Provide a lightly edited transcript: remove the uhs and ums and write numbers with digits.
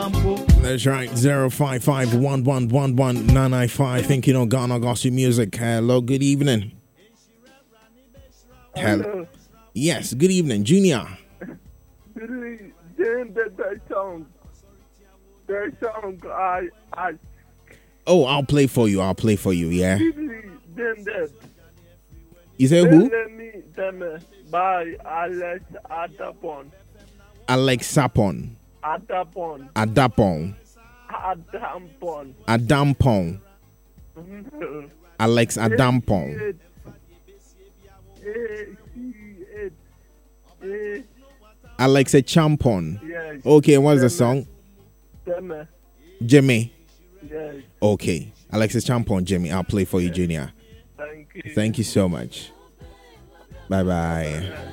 That's right. 055-111-11995. Thinking of Ghana Gossip Music. Hello, good evening. Hello. Yes, good evening, Junior. Oh, I'll play for you. Yeah. You say who? By Alex Adapon. Alex Sapon. Adapon. Adampon. Alex Adampon. Alex a Champon. Yes. Okay, what's the song? Jimmy. Yes. Okay. Alexis Champon, Jimmy. I'll play for you, Junior. Thank you. Thank you so much. Bye-bye.